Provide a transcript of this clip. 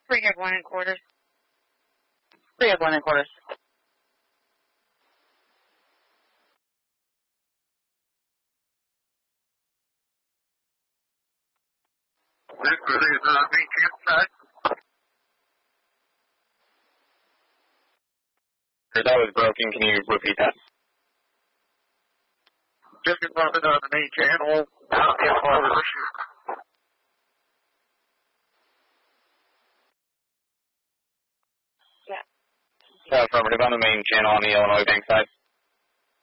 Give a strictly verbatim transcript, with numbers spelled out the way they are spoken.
We have one in quarters. We have one in quarters. This is uh, main channel side. That was broken. Can you repeat that? Just confirming on the main channel. Out in quarters. Yeah, affirmative on the main channel on the Illinois Bank side.